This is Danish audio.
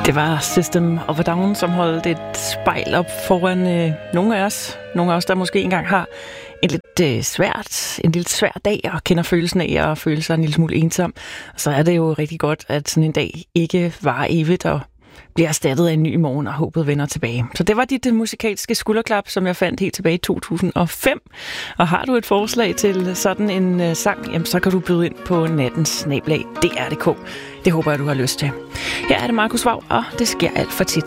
Det var System of a Down, som holdt et spejl op foran nogle af os. Nogle af os, der måske engang har en lidt svær dag og kender følelsen af at føle sig en lille smule ensom. Så er det jo rigtig godt, at sådan en dag ikke varer evigt og bliver erstattet af en ny morgen, og håbet vender tilbage. Så det var dit musikalske skulderklap, som jeg fandt helt tilbage i 2005. Og har du et forslag til sådan en sang, jamen, så kan du byde ind på nattens@dr.dk. Det håber jeg, du har lyst til. Her er det Markus Vaug, og det sker alt for tit.